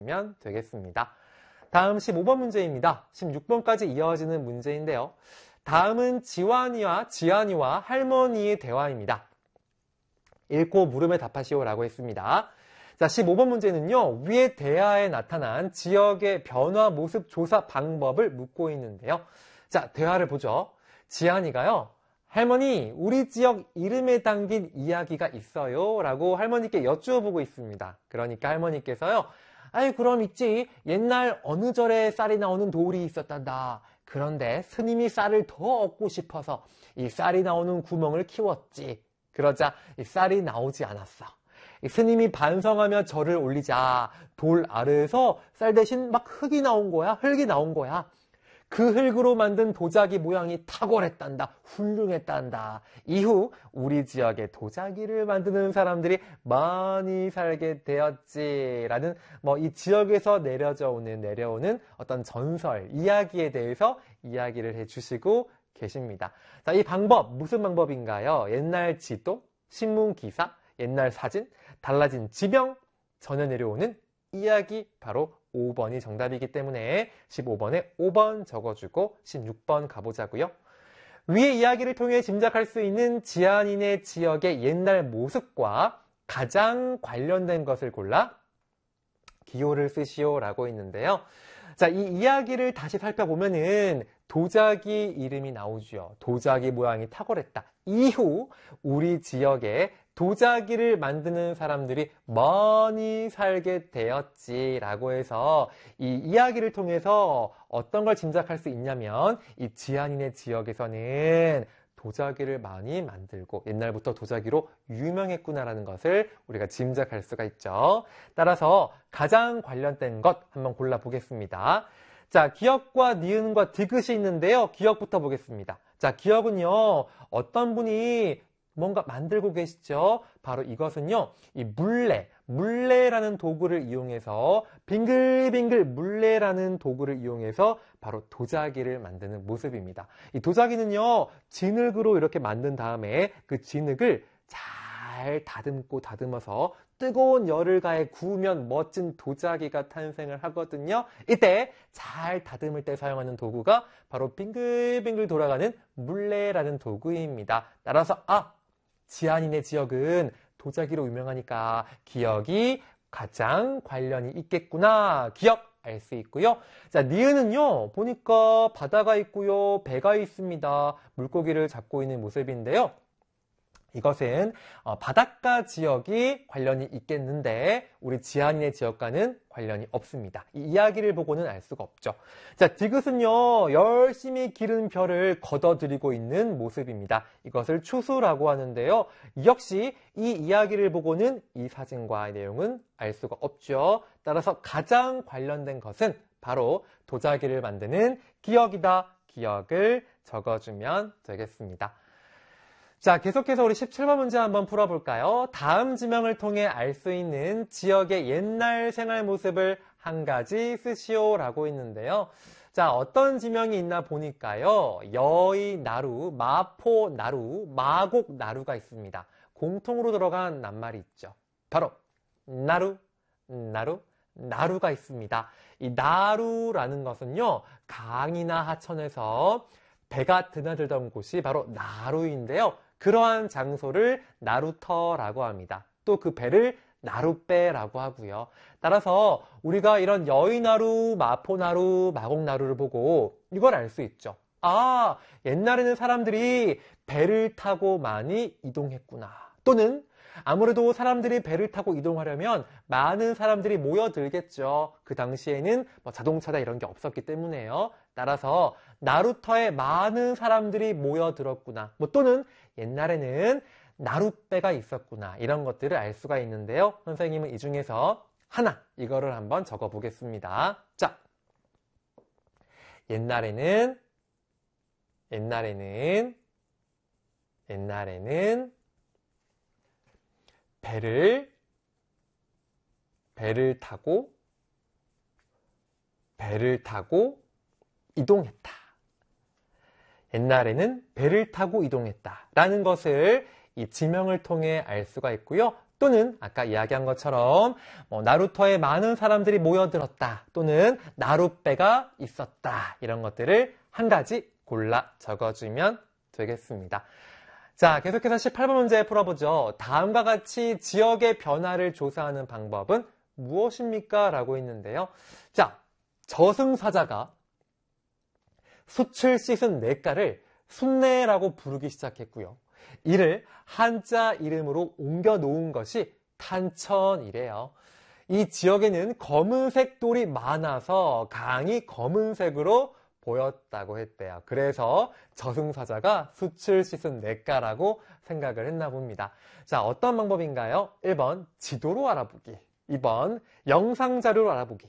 적어주면 되겠습니다. 다음 15번 문제입니다. 16번까지 이어지는 문제인데요. 다음은 지한이와 할머니의 대화입니다. 읽고 물음에 답하시오라고 했습니다. 자, 15번 문제는요, 위의 대화에 나타난 지역의 변화 모습 조사 방법을 묻고 있는데요. 자, 대화를 보죠. 지한이가요, 할머니, 우리 지역 이름에 담긴 이야기가 있어요 라고 할머니께 여쭈어보고 있습니다. 그러니까 할머니께서요, 아이, 그럼 있지. 옛날 어느 절에 쌀이 나오는 돌이 있었단다. 그런데 스님이 쌀을 더 얻고 싶어서 이 쌀이 나오는 구멍을 키웠지. 그러자 이 쌀이 나오지 않았어. 이 스님이 반성하며 절을 올리자 돌 아래에서 쌀 대신 막 흙이 나온 거야. 흙이 나온 거야. 그 흙으로 만든 도자기 모양이 탁월했단다. 훌륭했단다. 이후 우리 지역에 도자기를 만드는 사람들이 많이 살게 되었지라는 이 지역에서 내려오는 어떤 전설, 이야기에 대해서 이야기를 해주시고 계십니다. 자, 이 방법, 무슨 방법인가요? 옛날 지도, 신문 기사, 옛날 사진, 달라진 지명, 전해 내려오는 이야기, 바로 5번이 정답이기 때문에 15번에 5번 적어주고 16번 가보자고요. 위의 이야기를 통해 짐작할 수 있는 지한인의 지역의 옛날 모습과 가장 관련된 것을 골라 기호를 쓰시오라고 있는데요. 자, 이 이야기를 다시 살펴보면은 도자기 이름이 나오죠. 도자기 모양이 탁월했다. 이후 우리 지역에 도자기를 만드는 사람들이 많이 살게 되었지라고 해서 이 이야기를 통해서 어떤 걸 짐작할 수 있냐면 이 지한인의 지역에서는 도자기를 많이 만들고 옛날부터 도자기로 유명했구나라는 것을 우리가 짐작할 수가 있죠. 따라서 가장 관련된 것 한번 골라보겠습니다. 자, 기역과 니은과 디귿이 있는데요. 기역부터 보겠습니다. 자, 기역은요, 어떤 분이 뭔가 만들고 계시죠? 바로 이것은요, 이 물레라는 도구를 이용해서, 빙글빙글 물레라는 도구를 이용해서 바로 도자기를 만드는 모습입니다. 이 도자기는요, 진흙으로 이렇게 만든 다음에 그 진흙을 잘 다듬어서 뜨거운 열을 가해 구우면 멋진 도자기가 탄생을 하거든요. 이때 잘 다듬을 때 사용하는 도구가 바로 빙글빙글 돌아가는 물레라는 도구입니다. 따라서 지한인의 지역은 도자기로 유명하니까 기역이 가장 관련이 있겠구나. 기역 알 수 있고요. 자, 니은은요, 보니까 바다가 있고요, 배가 있습니다. 물고기를 잡고 있는 모습인데요. 이것은 바닷가 지역이 관련이 있겠는데 우리 지한인의 지역과는 관련이 없습니다. 이 이야기를 보고는 알 수가 없죠. 자, 디귿은요, 열심히 기른 별을 걷어들이고 있는 모습입니다. 이것을 추수라고 하는데요. 역시 이 이야기를 보고는 이 사진과의 내용은 알 수가 없죠. 따라서 가장 관련된 것은 바로 도자기를 만드는 기역이다. 기역을 적어주면 되겠습니다. 자, 계속해서 우리 17번 문제 한번 풀어볼까요? 다음 지명을 통해 알 수 있는 지역의 옛날 생활 모습을 한 가지 쓰시오라고 있는데요. 자, 어떤 지명이 있나 보니까요. 여의나루, 마포나루, 마곡나루가 있습니다. 공통으로 들어간 낱말이 있죠. 바로 나루가 있습니다. 이 나루라는 것은요, 강이나 하천에서 배가 드나들던 곳이 바로 나루인데요. 그러한 장소를 나루터라고 합니다. 또 그 배를 나룻배라고 하고요. 따라서 우리가 이런 여의나루, 마포나루, 마곡나루를 보고 이걸 알 수 있죠. 옛날에는 사람들이 배를 타고 많이 이동했구나. 또는 아무래도 사람들이 배를 타고 이동하려면 많은 사람들이 모여들겠죠. 그 당시에는 자동차다 이런 게 없었기 때문에요. 따라서 나루터에 많은 사람들이 모여들었구나. 또는 옛날에는 나룻배가 있었구나. 이런 것들을 알 수가 있는데요. 선생님은 이 중에서 하나, 이거를 한번 적어 보겠습니다. 자, 옛날에는 배를 타고 이동했다. 옛날에는 배를 타고 이동했다. 라는 것을 이 지명을 통해 알 수가 있고요. 또는 아까 이야기한 것처럼 나루터에 많은 사람들이 모여들었다 또는 나룻배가 있었다 이런 것들을 한 가지 골라 적어주면 되겠습니다. 자, 계속해서 18번 문제 풀어보죠. 다음과 같이 지역의 변화를 조사하는 방법은 무엇입니까? 라고 있는데요. 자, 저승사자가 숯을 씻은 냇가를 숯내라고 부르기 시작했고요. 이를 한자 이름으로 옮겨 놓은 것이 탄천이래요. 이 지역에는 검은색 돌이 많아서 강이 검은색으로 보였다고 했대요. 그래서 저승사자가 숯을 씻은 냇가라고 생각을 했나 봅니다. 자, 어떤 방법인가요? 1번 지도로 알아보기, 2번 영상자료로 알아보기,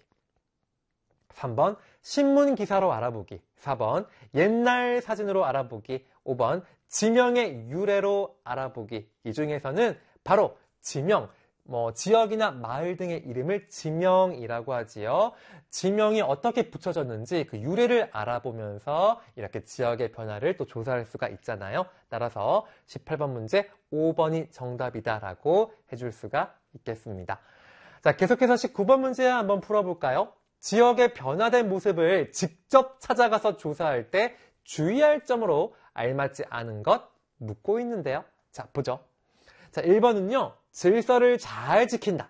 3번 신문기사로 알아보기, 4번 옛날 사진으로 알아보기, 5번 지명의 유래로 알아보기. 이 중에서는 바로 지명, 지역이나 마을 등의 이름을 지명이라고 하지요. 지명이 어떻게 붙여졌는지 그 유래를 알아보면서 이렇게 지역의 변화를 또 조사할 수가 있잖아요. 따라서 18번 문제 5번이 정답이다라고 해줄 수가 있겠습니다. 자, 계속해서 19번 문제 한번 풀어볼까요? 지역의 변화된 모습을 직접 찾아가서 조사할 때 주의할 점으로 알맞지 않은 것 묻고 있는데요. 자, 보죠. 자, 1번은요. 질서를 잘 지킨다.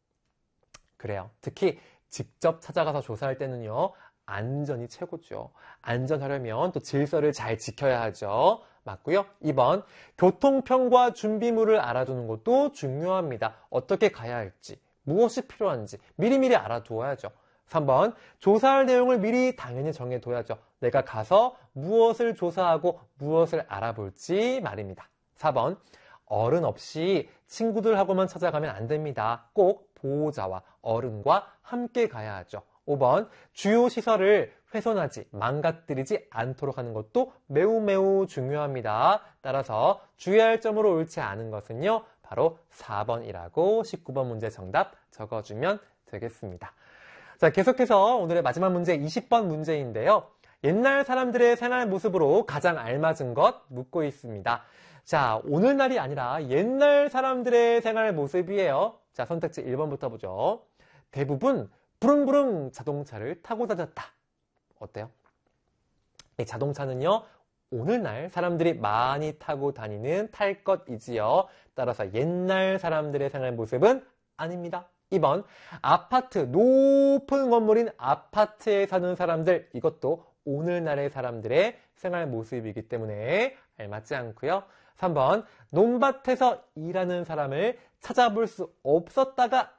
그래요. 특히 직접 찾아가서 조사할 때는요. 안전이 최고죠. 안전하려면 또 질서를 잘 지켜야 하죠. 맞고요. 2번, 교통편과 준비물을 알아두는 것도 중요합니다. 어떻게 가야 할지, 무엇이 필요한지 미리미리 알아두어야죠. 3번, 조사할 내용을 미리 당연히 정해둬야죠. 내가 가서 무엇을 조사하고 무엇을 알아볼지 말입니다. 4번, 어른 없이 친구들하고만 찾아가면 안 됩니다. 꼭 보호자와 어른과 함께 가야 하죠. 5번, 주요 시설을 훼손하지, 망가뜨리지 않도록 하는 것도 매우 중요합니다. 따라서 주의할 점으로 옳지 않은 것은요, 바로 4번이라고 19번 문제 정답 적어주면 되겠습니다. 자, 계속해서 오늘의 마지막 문제 20번 문제인데요. 옛날 사람들의 생활 모습으로 가장 알맞은 것 묻고 있습니다. 자, 오늘날이 아니라 옛날 사람들의 생활 모습이에요. 자, 선택지 1번부터 보죠. 대부분 부릉부릉 자동차를 타고 다녔다. 어때요? 이 자동차는요, 오늘날 사람들이 많이 타고 다니는 탈 것이지요. 따라서 옛날 사람들의 생활 모습은 아닙니다. 2번, 아파트, 높은 건물인 아파트에 사는 사람들, 이것도 오늘날의 사람들의 생활 모습이기 때문에 알맞지 않고요. 3번, 논밭에서 일하는 사람을 찾아볼 수 없었다가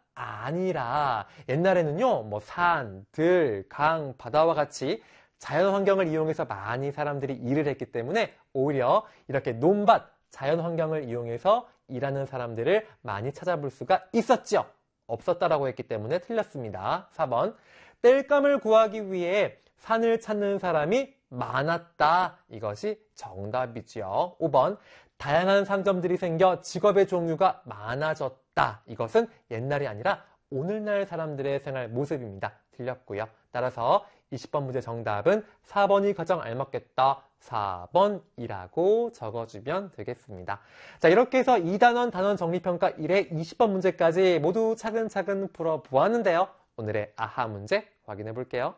아니라 옛날에는요, 산, 들, 강, 바다와 같이 자연 환경을 이용해서 많이 사람들이 일을 했기 때문에 오히려 이렇게 논밭, 자연 환경을 이용해서 일하는 사람들을 많이 찾아볼 수가 있었죠. 없었다라고 했기 때문에 틀렸습니다. 4번, 땔감을 구하기 위해 산을 찾는 사람이 많았다. 이것이 정답이지요. 5번, 다양한 상점들이 생겨 직업의 종류가 많아졌다. 이것은 옛날이 아니라 오늘날 사람들의 생활 모습입니다. 틀렸고요. 따라서 20번 문제 정답은 4번이 가장 알맞겠다. 4번이라고 적어주면 되겠습니다. 자, 이렇게 해서 2단원 단원 정리평가 1회 20번 문제까지 모두 차근차근 풀어보았는데요. 오늘의 아하 문제 확인해 볼게요.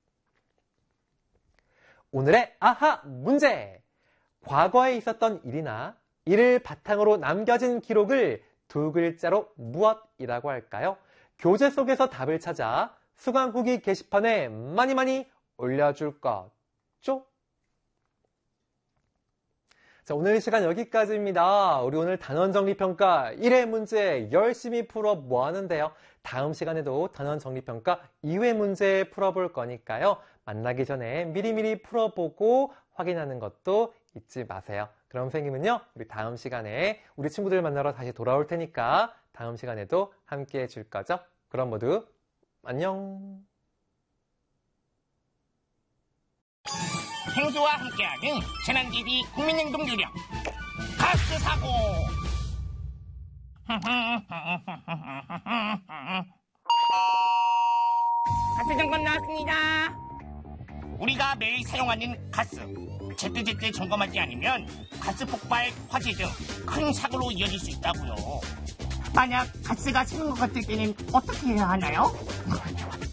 오늘의 아하 문제! 과거에 있었던 일이나 이를 바탕으로 남겨진 기록을 두 글자로 무엇이라고 할까요? 교재 속에서 답을 찾아 수강 후기 게시판에 많이 올려줄 거죠? 자, 오늘 시간 여기까지입니다. 우리 오늘 단원정리평가 1회 문제 열심히 풀어보았는데요. 다음 시간에도 단원정리평가 2회 문제 풀어볼 거니까요. 만나기 전에 미리미리 풀어보고 확인하는 것도 잊지 마세요. 그럼 선생님은요, 우리 다음 시간에 우리 친구들 만나러 다시 돌아올 테니까 다음 시간에도 함께 해줄 거죠? 그럼 모두 안녕! 행수와 함께하는 재난TV 국민행동 요령 가스 사고. 가스 점검 나왔습니다. 우리가 매일 사용하는 가스 제때제때 점검하지 않으면 가스 폭발, 화재 등 큰 사고로 이어질 수 있다고요. 만약 가스가 차는 것 같을 때는 어떻게 해야 하나요?